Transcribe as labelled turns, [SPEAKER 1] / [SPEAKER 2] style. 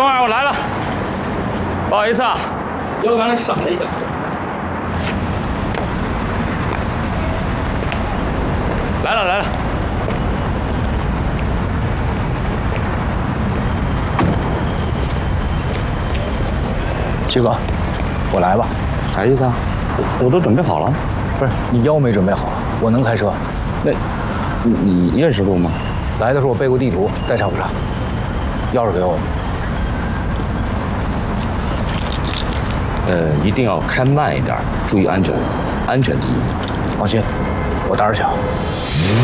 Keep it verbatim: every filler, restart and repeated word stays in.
[SPEAKER 1] 等会儿我来了，不好意思啊，腰刚才闪了一下。来了来了。
[SPEAKER 2] 七哥，我来吧。
[SPEAKER 1] 啥意思啊？我我都准备好了。
[SPEAKER 2] 不是你腰没准备好，我能开车。
[SPEAKER 1] 那，你你认识路吗？
[SPEAKER 2] 来的时候我背过地图，带差不差？钥匙给我。
[SPEAKER 1] 呃，一定要开慢一点，注意安全，安全第一。
[SPEAKER 2] 放心，我胆儿小。